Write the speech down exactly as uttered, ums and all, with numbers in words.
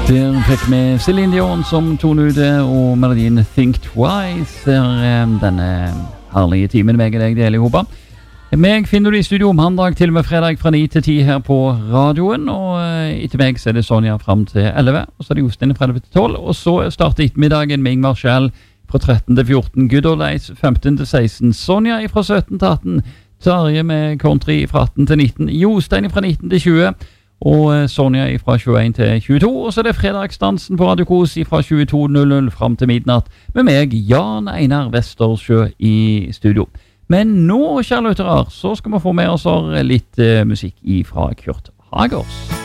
Der fikk vi Celine Dion som tone ut og melodien Think Twice er denne herlige timen meg og deg deler i hopa. Meg finner du i studio mandag til og med fredag fra ni til ti her på radioen, og etter meg så er det Sonja frem til elleve, og så er det Jostein fra elleve til tolv, og så starter ettermiddagen med Ingmar Schell fra tretten til fjorten, Good Old Days femten til seksten, Sonja fra sytten til atten, Tarje med country fra atten til nitten, Jostein fra nitten til tjue, og Sonja fra tjueen til tjueto, og så er det fredagsdansen på Radio Kos fra tjueto null null frem til midnatt, med meg, Jan Einar Vestersjø i studio. Men nå, kjære lyttere, så skal vi få med oss litt uh, musikk fra Kurt Hagers.